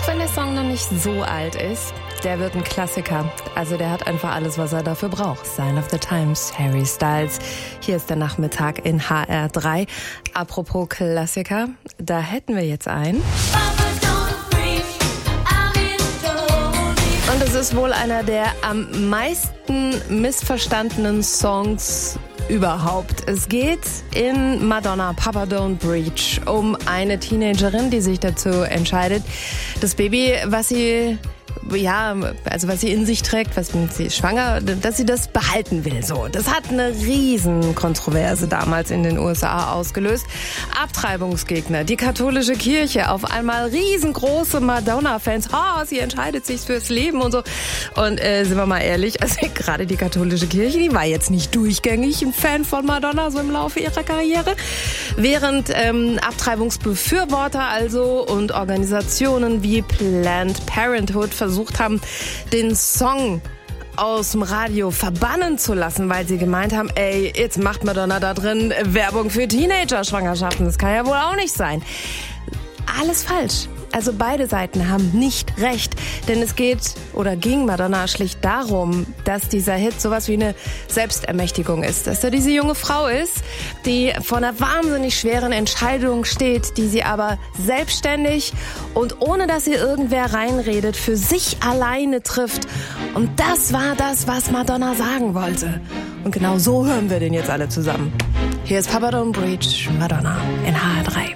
Auch wenn der Song noch nicht so alt ist, der wird ein Klassiker. Also der hat einfach alles, was er dafür braucht. Sign of the Times, Harry Styles. Hier ist der Nachmittag in HR3. Apropos Klassiker, da hätten wir jetzt einen. Und es ist wohl einer der am meisten missverstandenen Songs überhaupt. Es geht in Madonna, Papa Don't Preach, um eine Teenagerin, die sich dazu entscheidet, das Baby, was sie in sich trägt, sie ist schwanger, dass sie das behalten will. So, das hat eine riesen Kontroverse damals in den USA ausgelöst. Abtreibungsgegner, die katholische Kirche, auf einmal riesengroße Madonna-Fans. Sie entscheidet sich fürs Leben und so. Und sind wir mal ehrlich, also gerade die katholische Kirche, die war jetzt nicht durchgängig ein Fan von Madonna so im Laufe ihrer Karriere. Während Abtreibungsbefürworter also und Organisationen wie Planned Parenthood versucht haben, den Song aus dem Radio verbannen zu lassen, weil sie gemeint haben, jetzt macht Madonna da drin Werbung für Teenager-Schwangerschaften. Das kann ja wohl auch nicht sein. Alles falsch. Also beide Seiten haben nicht recht, denn es ging Madonna schlicht darum, dass dieser Hit sowas wie eine Selbstermächtigung ist, dass da diese junge Frau ist, die vor einer wahnsinnig schweren Entscheidung steht, die sie aber selbstständig und ohne dass ihr irgendwer reinredet, für sich alleine trifft. Und das war das, was Madonna sagen wollte. Und genau so hören wir den jetzt alle zusammen. Hier ist Papa Don't Preach, Madonna in HR3.